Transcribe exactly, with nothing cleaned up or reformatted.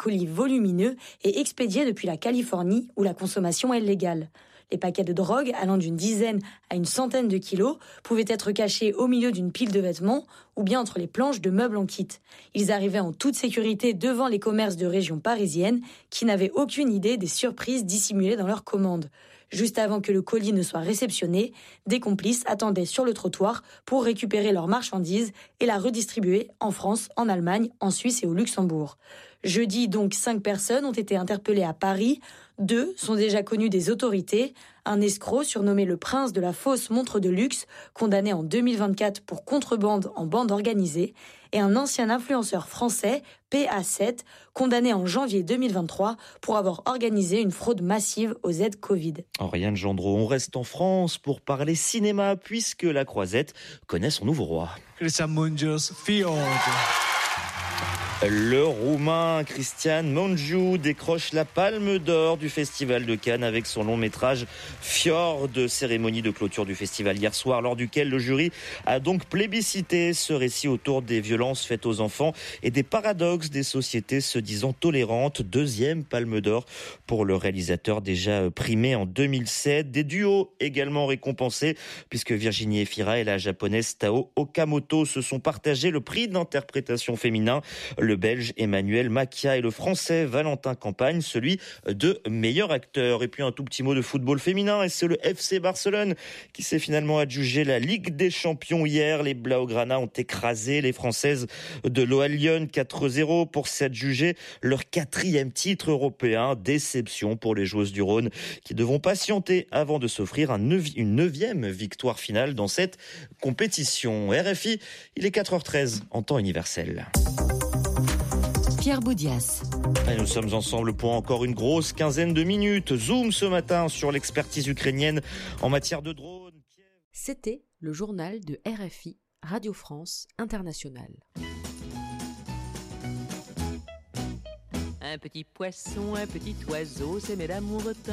colis volumineux et expédiés depuis la Californie où la consommation est légale. Les paquets de drogue, allant d'une dizaine à une centaine de kilos, pouvaient être cachés au milieu d'une pile de vêtements ou bien entre les planches de meubles en kit. Ils arrivaient en toute sécurité devant les commerces de région parisienne qui n'avaient aucune idée des surprises dissimulées dans leurs commandes. Juste avant que le colis ne soit réceptionné, des complices attendaient sur le trottoir pour récupérer leurs marchandises et la redistribuer en France, en Allemagne, en Suisse et au Luxembourg. Jeudi, donc, cinq personnes ont été interpellées à Paris. Deux sont déjà connues des autorités. Un escroc surnommé le prince de la fausse montre de luxe, condamné en deux mille vingt-quatre pour contrebande en bande organisée. Et un ancien influenceur français, P A sept, condamné en janvier deux mille vingt-trois pour avoir organisé une fraude massive aux aides Covid. Oriane Gendreau, on reste en France pour parler cinéma puisque la Croisette connaît son nouveau roi. Christian Mungius, Fjord. Le Roumain Cristian Mungiu décroche la Palme d'Or du Festival de Cannes avec son long métrage Fjord, cérémonie de clôture du festival hier soir, lors duquel le jury a donc plébiscité ce récit autour des violences faites aux enfants et des paradoxes des sociétés se disant tolérantes. Deuxième Palme d'Or pour le réalisateur déjà primé en deux mille sept. Des duos également récompensés puisque Virginie Efira et la japonaise Tao Okamoto se sont partagés le prix d'interprétation féminin. Le Belge Emmanuel Macia et le Français Valentin Campagne, celui de meilleur acteur. Et puis un tout petit mot de football féminin, et c'est le F C Barcelone qui s'est finalement adjugé la Ligue des Champions hier. Les Blaugrana ont écrasé les Françaises de l'O L Lyon quatre zéro pour s'adjuger leur quatrième titre européen. Déception pour les joueuses du Rhône qui devront patienter avant de s'offrir un neuf, une neuvième victoire finale dans cette compétition. R F I, il est quatre heures treize en temps universel. Pierre Boudias. Et nous sommes ensemble pour encore une grosse quinzaine de minutes. Zoom ce matin sur l'expertise ukrainienne en matière de drones. C'était le journal de R F I, Radio France Internationale. Un petit poisson, un petit oiseau, s'aimaient d'amour autant.